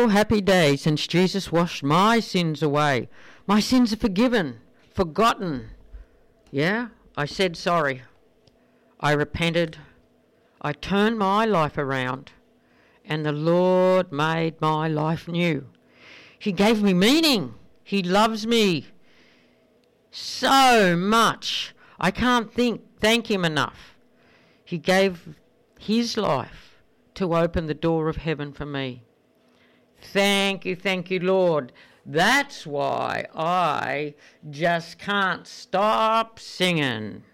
wonderful, happy day since Jesus washed my sins away. My sins are forgiven, forgotten. Yeah, I said sorry. I repented. I turned my life around, and the Lord made my life new. He gave me meaning. He loves me so much. I can't thank him enough. He gave his life to open the door of heaven for me. Thank you, Lord. That's why I just can't stop singing.